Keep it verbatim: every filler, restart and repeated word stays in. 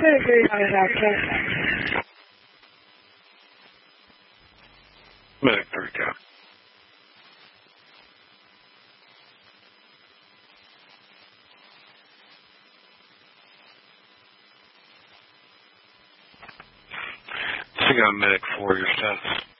Medic three, go. So you got medic four, your status.